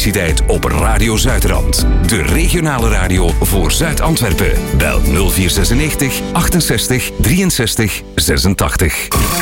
elektriciteit op Radio Zuidrand. De regionale radio voor Zuid-Antwerpen. Bel 0496 68 63 86.